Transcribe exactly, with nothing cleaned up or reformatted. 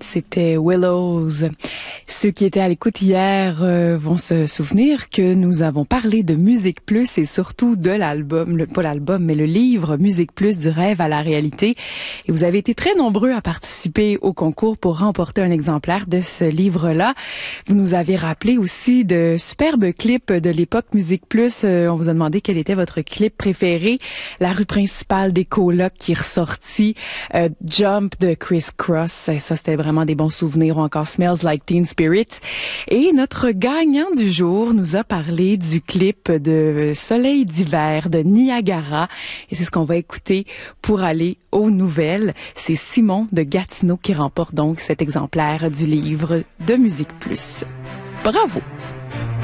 c'était Willows. Ceux qui étaient à l'écoute hier euh, vont se souvenir que nous avons parlé de Musique Plus et surtout de l'album, le, pas l'album, mais le livre Musique Plus du rêve à la réalité. Et vous avez été très nombreux à participer au concours pour remporter un exemplaire de ce livre-là. Vous nous avez rappelé aussi de superbes clips de l'époque Musique Plus. Euh, on vous a demandé quel était votre clip préféré. La rue principale des colocs qui est ressortie. Euh, Jump de Criss Cross. Ça, c'était vraiment des bons souvenirs. Ou encore Smells Like Teen Spirit. Et notre gagnant du jour nous a parlé du clip de Soleil d'hiver de Niagara. Et c'est ce qu'on va écouter pour aller aux nouvelles. C'est Simon de Gatineau qui remporte donc cet exemplaire du livre de Musique Plus. Bravo!